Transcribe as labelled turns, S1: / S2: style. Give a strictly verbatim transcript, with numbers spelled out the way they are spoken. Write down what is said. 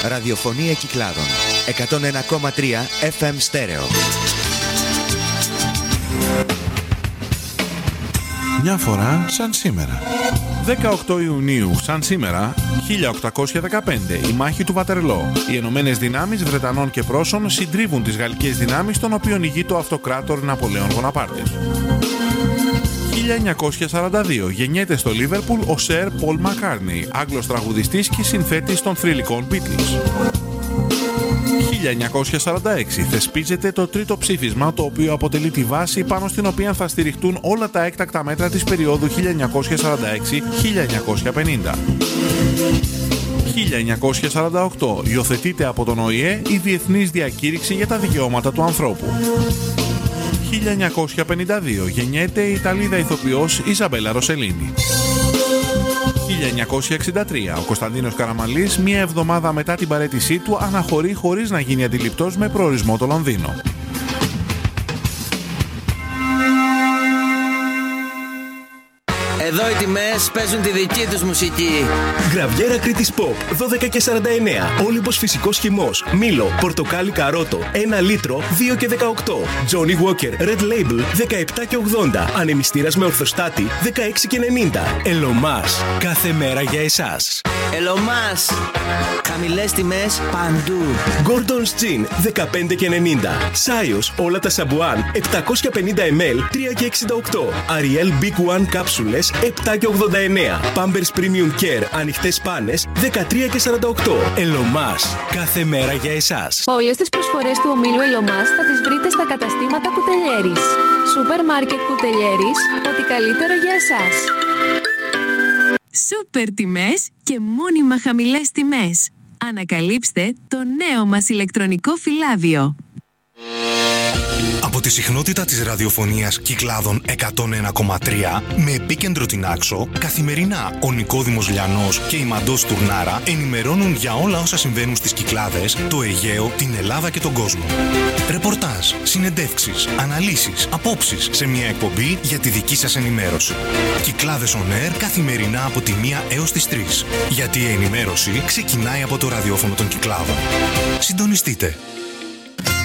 S1: Ραδιοφωνία Κυκλάδων. εκατόν ένα κόμμα τρία εφ εμ στέρεο.
S2: Μια φορά σαν σήμερα. δεκαοκτώ Ιουνίου, σαν σήμερα, χίλια οκτακόσια δεκαπέντε, η μάχη του Βατερλό. Οι Ενωμένες Δυνάμεις Βρετανών και Πρώσων συντρίβουν τις γαλλικές δυνάμεις, των οποίων ηγείται ο αυτοκράτορ Ναπολέων Βοναπάρτης. χίλια εννιακόσια σαράντα δύο, γεννιέται στο Λίβερπουλ ο Σερ Πολ Μακκάρτνι, Άγγλος τραγουδιστής και συνθέτης των θρυλικών Beatles. χίλια εννιακόσια σαράντα έξι, θεσπίζεται το τρίτο ψήφισμα, το οποίο αποτελεί τη βάση πάνω στην οποία θα στηριχτούν όλα τα έκτακτα μέτρα της περίοδου χίλια εννιακόσια σαράντα έξι με χίλια εννιακόσια πενήντα. χίλια εννιακόσια σαράντα οκτώ, υιοθετείται από τον Ο Η Ε η Διεθνής Διακήρυξη για τα Δικαιώματα του Ανθρώπου. χίλια εννιακόσια πενήντα δύο, γεννιέται η Ιταλίδα ηθοποιός Ιζαμπέλα Ροσελίνη. χίλια εννιακόσια εξήντα τρία, ο Κωνσταντίνος Καραμανλής, μία εβδομάδα μετά την παραίτησή του, αναχωρεί χωρίς να γίνει αντιληπτός, με προορισμό το Λονδίνο.
S3: Εδώ οι τιμές παίζουν τη δική τους μουσική.
S4: Γραβιέρα Κρήτης Pop, δώδεκα και σαράντα εννέα. Όλυμπος φυσικός χυμός. Μήλο, πορτοκάλι καρότο, ένα λίτρο, δύο και δεκαοκτώ. Johnny Walker Red Label, δεκαεπτά και ογδόντα. Ανεμιστήρας με ορθοστάτη, δεκαέξι και ενενήντα. Ελομάς, κάθε μέρα για εσάς.
S3: Ελομάς, χαμηλές τιμές παντού.
S4: Gordon's Gin, δεκαπέντε και ενενήντα. Σάιος, όλα τα σαμπουάν, επτακόσια πενήντα μιλιλίτρα, τρία και εξήντα οκτώ. Ariel Big One κάψουλες, επτά και ογδόντα εννέα. Pampers Premium Care, ανοιχτές πάνες, δεκατρία και σαράντα οκτώ. Ελομάς, κάθε μέρα για εσάς.
S5: Όλες τις προσφορές του ομίλου Ελομάς θα τις βρείτε στα καταστήματα Κουτελιέρης. Σούπερ μάρκετ Κουτελιέρης, ό,τι καλύτερο για εσάς.
S6: Σούπερ τιμές και μόνιμα χαμηλές τιμές. Ανακαλύψτε το νέο μας ηλεκτρονικό φυλάδιο.
S7: Από τη συχνότητα της ραδιοφωνίας Κυκλάδων εκατόν ένα κόμμα τρία, με επίκεντρο την Άξο, καθημερινά ο Νικόδημος Λιανός και η Μαντός Τουρνάρα ενημερώνουν για όλα όσα συμβαίνουν στις Κυκλάδες, το Αιγαίο, την Ελλάδα και τον κόσμο. Ρεπορτάζ, συνεντεύξεις, αναλύσεις, απόψεις σε μια εκπομπή για τη δική σας ενημέρωση. Κυκλάδες On Air καθημερινά από τη μία έως τις τρεις. Γιατί η ενημέρωση ξεκινάει από το ραδιόφωνο των Κυκλάδων. Συντονιστείτε.